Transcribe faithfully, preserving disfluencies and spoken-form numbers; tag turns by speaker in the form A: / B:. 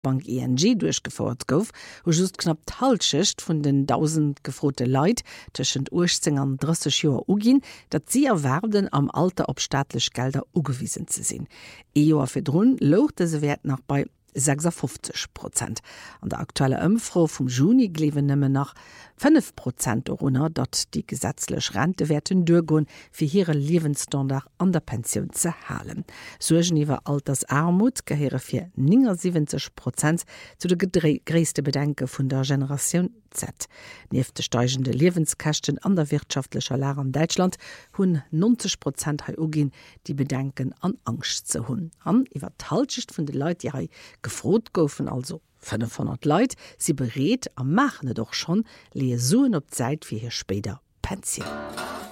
A: Bank I N G durchgeführt gouf, wo just knapp d'Halbschicht vun den tausend gefrote Leiit tschen achtzehn an dreißig Joer ugin, dat sie erwerben am Alter op staatlech Gelder ugewiesen ze sinn. E Joer fir drun louchte se Wert nach bei sechsundfünfzig Prozent. An der aktuelle Ëmfro vum Juni glewen nëmme nach fünf Prozent runnner, dat die gesetzlech Rentewerten durchgoen fir hire Lebensstandard an der Pension ze halen. Sugen iwwer Altersarmut gehere fir neunundsiebzig Prozent zu de gréste Bedenke vun der Generation Z. Neef de steigende Lebenskosten an der wirtschaftlicher Lage an Deutschland hunn neunzig Prozent ha ugin die Bedenken an Angst ze hunn. An iwwer d'Haltschicht vun de Leiit die ha gefrot goufen, also fünfhundert Leiit, sie bereet am machne doch schon lehe suen op Zeit fir hier später Pension.